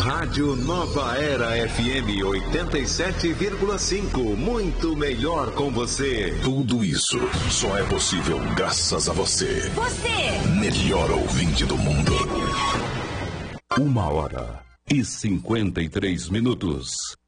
Rádio Nova Era FM 87,5. Muito melhor com você. Tudo isso só é possível graças a você. Você! Melhor ouvinte do mundo. 1h53.